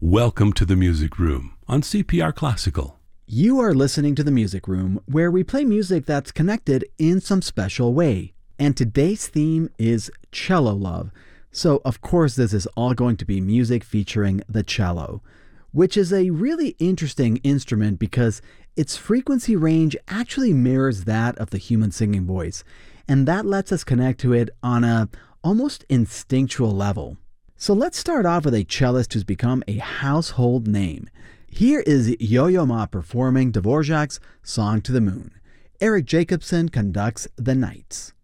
Welcome to the Music Room on CPR Classical. You are listening to The Music Room, where we play music that's connected in some special way. And today's theme is cello love. So, of course, this is all going to be music featuring the cello, which is a really interesting instrument because its frequency range actually mirrors that of the human singing voice, and that lets us connect to it on a almost instinctual level. So let's start off with a cellist who's become a household name. Here is Yo-Yo Ma performing Dvorak's Song to the Moon. Eric Jacobson conducts the Knights.